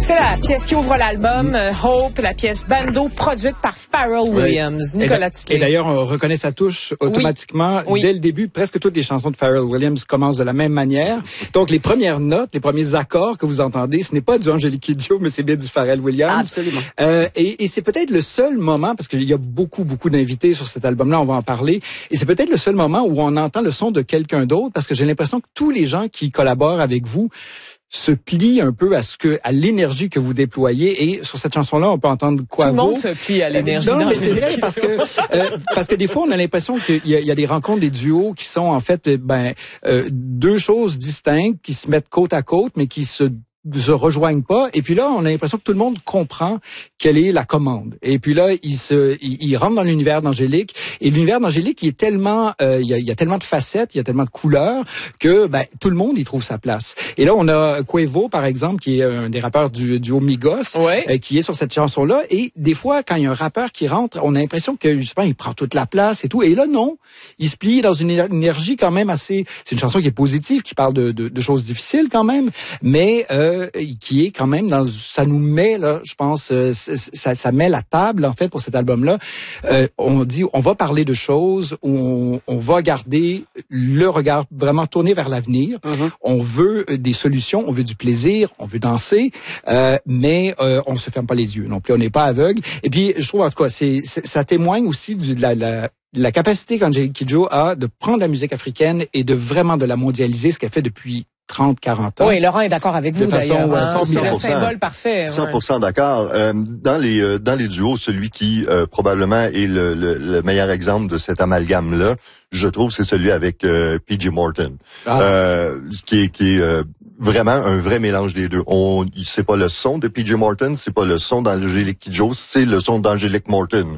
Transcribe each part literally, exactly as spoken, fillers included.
C'est la pièce qui ouvre l'album, euh, Hope, la pièce Bando, produite par Pharrell Williams. Oui. Nicolas Et, Tiquet. et d'ailleurs, on reconnaît sa touche automatiquement. Oui. Oui. Dès le début, presque toutes les chansons de Pharrell Williams commencent de la même manière. Donc, les premières notes, les premiers accords que vous entendez, ce n'est pas du Angélique Kidjo, mais c'est bien du Pharrell Williams. Absolument. Euh, et et c'est peut-être le seul moment, parce qu'il y a beaucoup, beaucoup d'invités sur cet album-là, on va en parler, et c'est peut-être le seul moment où on entend le son de quelqu'un d'autre, parce que j'ai l'impression que tous les gens qui collaborent avec vous se plie un peu à ce que, à l'énergie que vous déployez. Et sur cette chanson-là, on peut entendre quoi Tout le monde se plie à l'énergie. Non, mais c'est d'Angélique vrai parce que euh, parce que des fois, on a l'impression qu'il y a, il y a des rencontres, des duos qui sont en fait, ben, euh, deux choses distinctes qui se mettent côte à côte, mais qui se se rejoignent pas. Et puis là, on a l'impression que tout le monde comprend quelle est la commande. Et puis là, il se, il, il rentre dans l'univers d'Angélique. Et l'univers d'Angélique, il est tellement, euh, il y a, il y a tellement de facettes, il y a tellement de couleurs que, ben, tout le monde y trouve sa place. Et là, on a Quavo, par exemple, qui est un des rappeurs du duo Migos, ouais. euh, qui est sur cette chanson-là. Et des fois, quand il y a un rappeur qui rentre, on a l'impression que, justement, il prend toute la place et tout. Et là, non. Il se plie dans une énergie quand même assez, c'est une chanson qui est positive, qui parle de, de, de choses difficiles quand même, mais, euh, qui est quand même dans, ça nous met là, je pense, euh, ça, ça met la table en fait pour cet album-là. Euh, on dit, on va parler de choses où on, on va garder le regard vraiment tourné vers l'avenir. Mm-hmm. On veut des solutions, on veut du plaisir, on veut danser, euh, mais euh, on se ferme pas les yeux non plus, on n'est pas aveugle. Et puis je trouve en tout cas, c'est, c'est ça témoigne aussi du, de la, la la capacité qu'Angélique Kidjo a de prendre la musique africaine et de vraiment de la mondialiser, ce qu'elle fait depuis trente, quarante ans. Oui, Laurent est d'accord avec vous d'ailleurs. Hein? C'est le symbole parfait. cent pour cent ouais. d'accord. Euh, dans les euh, dans les duos, celui qui euh, probablement est le, le, le meilleur exemple de cet amalgame-là, je trouve, c'est celui avec euh, P J Morton, ah. euh, qui est qui est euh, vraiment un vrai mélange des deux. On, c'est pas le son de P J Morton, c'est pas le son d'Angélique Kidjo, c'est le son d'Angélique Morton.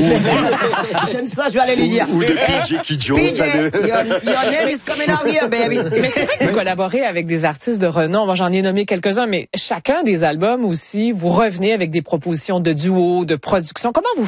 J'aime ça, je vais aller lui dire. Ou, ou de P J Kidjo. P J, your, your name is coming out here, baby. Mais c'est vrai que vous collaborez avec des artistes de renom. Moi, j'en ai nommé quelques-uns, mais chacun des albums aussi, vous revenez avec des propositions de duo, de production. Comment vous